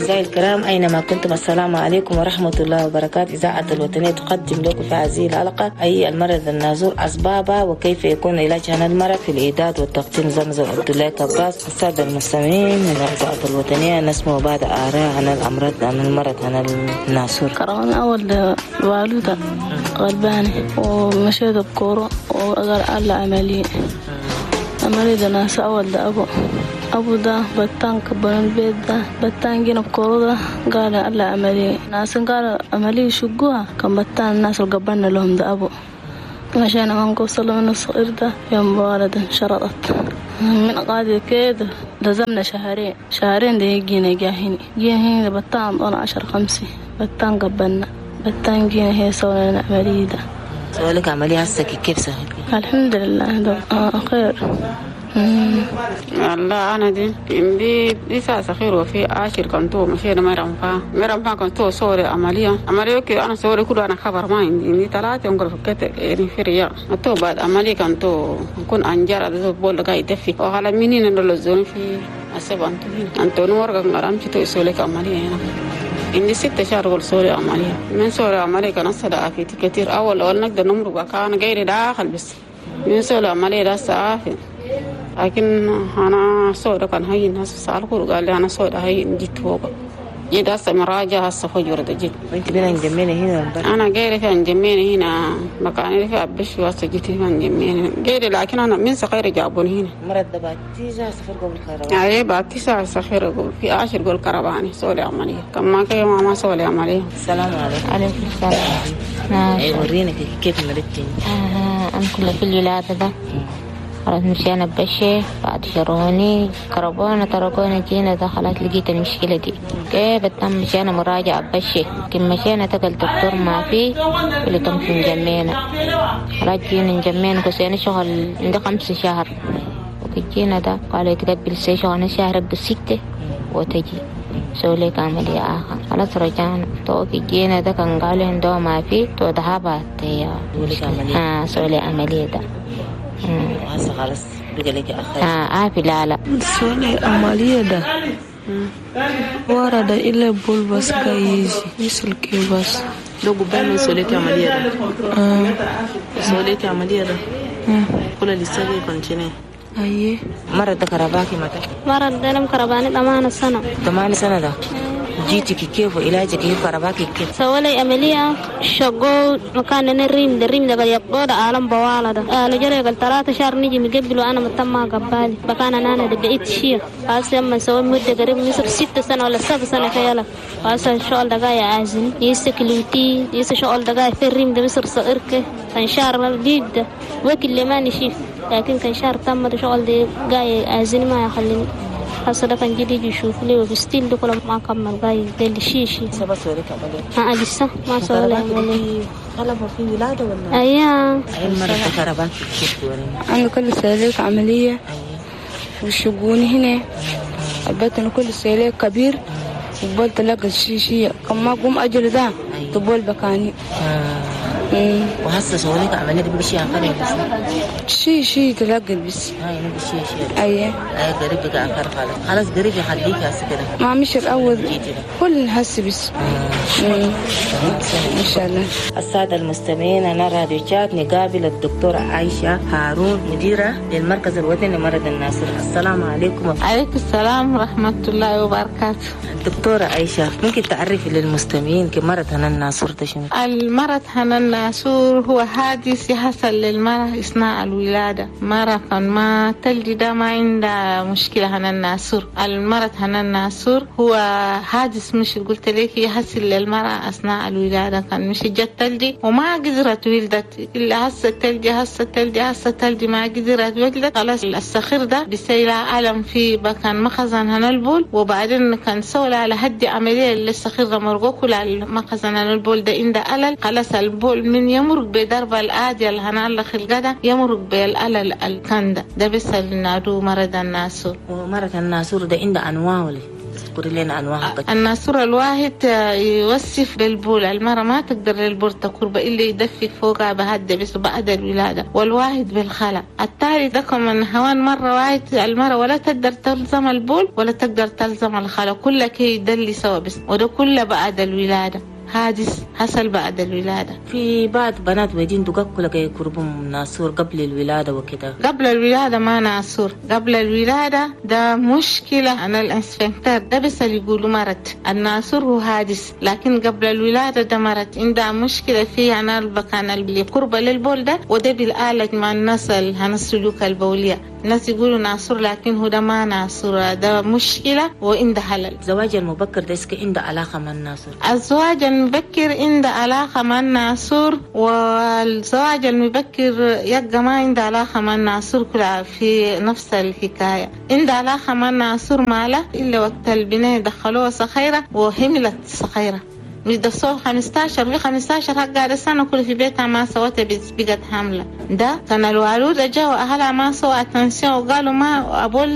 أعزائي الكرام أينما كنتم، السلام عليكم ورحمة الله وبركاته. إذاعة الوطنية تقدم لكم في هذه الحلقة أي المرض النازور، أسبابها وكيف يكون علاج هذا المرض. في الإعداد والتقديم زمزم عبد الله كباس. السادة المستمعين من إذاعة الوطنية نسمع بعض آراء عن الأمراض عن المرض عن الناسور. كورونا أول والدة غلبانة ومشيت بكورة وأقر على عملية ناس أول ده أبو ده بطان كبر البيت ده بطان جينا بكورة ده قال على عملية ناس قال عملية شقوها كان بطان الناس القبرنا لهم ده أبو مشينا ما نقصل من الصغير ده يوم والد شرطت من قاعدة كده لزمنا شهرين ده جينا جاهين بطان ضنا 10-5 بطان قبلنا بطان جينا هي سوينا لنا عملية ده. سؤالك عملية هسه كيف سهل؟ الحمد لله ده خير. والله أنا دي ساعة خير وفي عاشر كنتو مشينا مرمفا كنتو صوري عملية كي أنا صوري كله أنا خبر ما عندي 3 يوم قرفت يعني في رياض أتو بعد عملية كنتو نكون أنجار ده بقول قاعد يدفي وعلى منين إنه الزون في أسبوع أنتو نور قرام شتو يسولك عملية هنا عندي 6 شهور قول صوري عملية من صوري عملية كان صدق في كتير أول نقدر نمر بكان غير داخل بس من صوري عملية ده سافر لكن أنا صورة كان هاي الناس سألوا قال لي أنا صورة هاي جيت فوق جيت هسه مراجعة هسه فجر ده جيت. وأنت بين جمينة هنا؟ أنا غيري في جمينة هنا مكاني في أبش وهسه جيت في جمينة غيري لكن أنا من صغير جابوني هنا. مرة ده بعد 9 سفر قبل الكهرباء. أيه بعد 9 سفر قبل في 10 قبل الكهرباء صورة عملية كم كي ماما صورة عملية. السلام عليكم. عليكم السلام. ورينا كيف مرتين. أنا كل في الولادة ده. خلاص مشينا ببشي بعد شروني كربونا تركونا جينا ده خلاص لقيت المشكلة دي كيف تم مشينا مراجعة ببشي كم مشينا تقل دكتور ما فيه اللي تمشي نجمينا خلاص جينا نجمينا كسينا شغل عند 5 شهر وكجينا ده قالوا يتقبل سي شغلنا شهر ب6 وتجي سوليك عملية آخر خلاص رجعنا تو كجينا ده كان قالوا عنده ما فيه تو ذهبت هي سولي عملية ده هسه خلاص بقى لك أخير. في لا سولي عملية ده ورد إلا بول بس جايجي يسل كي بس لو قبل سوليك عملية ده سوليك عملية ده كل اللي سوي كونتيني أيه مرة ده كرباكي متى؟ مرة ده أنا مكرباني 8 سنة ده جيتي كيف وعلاجك كيف كرباكي كيف؟ سوالي عملية شغل مكان الريم ده قال يقود عالم بوالا ده نجري قال 3 شهر نيجي مقبل وأنا متما قبالي بكان أنا ده بقيت شيء هسه لما سوي مدة قريب مصر 6 سنة ولا 7 سنة خيالك هسه الشغل ده جاي عازم يسكلوتي شغل ده جاي في الريم ده مصر صغيرك كان شهر جديد وكل اللي ما نشيف لكن كان شهر تم ده شغل ده جاي عازم ما يخليني هسه ده كان جديد يشوف لي وبستيل ده كله ما كمل جاي ده الشيشي سبا سوريك عملية لسه ما سوى لي عملية طلبوا في ولادة ولا أيام أي مرة كهرباء كيف تورينا أنا كل سالك عملية وشقوني هنا البيت أنا كل سالك كبير وبلت لقى الشيشي كم قوم أجل ده تبول بكاني وهسه سوالك عملية بشيء آخر شي تلاقي بس هاي شيء أيه قريب بقى آخر خلاص قريب يخليك هسه كده ما مش الأول كل هس بس إن شاء الله. السادة المستمعين أنا راديو شات نقابل الدكتورة عائشة هارون مديرة للمركز الوطني لمرض الناسور. السلام عليكم. عليكم السلام ورحمة الله وبركاته. دكتورة عائشة ممكن تعرفي للمستمعين كيف مرض هنا الناسور ده شنو؟ المرض هنا الناسور هو حادث يحصل للمرأة أثناء الولادة. مرة كان ما تلدي ده ما عنده مشكلة هنا الناسور. المرض هنا الناسور هو حادث مش قلت لك يحصل للمرأة أثناء الولادة كان مش جت تلدي وما قدرت ولدت إلا هسه تلدي ما قدرت ولدت خلاص الصخير ده بيصير ألم في بكان مخزن هنا البول وبعدين كان سوى على هدي عملية للصخير ده مرقوك ولا مخزن هنا البول ده عنده ألل خلاص البول من يمرق بضربة الآدية اللي هنا خلقة يمرق بالألل الكنده ده بس اللي نادو مرض الناسور. ومرض الناسور ده عنده أنواع ولا تذكري لنا أنواعها. الناسور الواحد يوصف للبول، المرأة ما تقدر للبول تقرب إلا يدفق فوقها بهدى بس بعد الولادة، والواحد بالخلع. التالي ده كمان هوان مرة واحد المرأة ولا تقدر تلزم البول ولا تقدر تلزم الخلع، كلها كي يدلي سوا بس، وده كله بعد الولادة. حادث حصل بعد الولادة. في بعض بنات ويدين دقاق كي يقربهم ناسور قبل الولادة وكده. قبل الولادة ما ناسور، قبل الولادة ده مشكلة. أنا الإنسفنتر ده بس اللي يقولوا مرض، الناسور هو حادث، لكن قبل الولادة ده مرض عندها مشكلة فيه. أنا المكان اللي قرب للبول ده وده بالآلة مع الناس السلوك البولية، الناس يقولوا ناسور لكن هو ده ما ناسور، ده مشكلة وعنده حلل. الزواج المبكر ده اسكي عنده علاقة مع الناسور؟ الزواج المبكر عنده علاقة مع الناسور، والزواج المبكر يبقى ما عنده علاقة مع الناسور، كلها في نفس الحكاية. عنده علاقة مع الناسور ماله إلا وقت البناء دخلوها صخيرة وهملت صخيرة، مش ده صور 15 في 15 قاعدة سنة كل في بيتها ما سوتها بقت حاملة. ده كان الوالود جاء وأهلها ما سوى التنسيق وقالوا ما أبول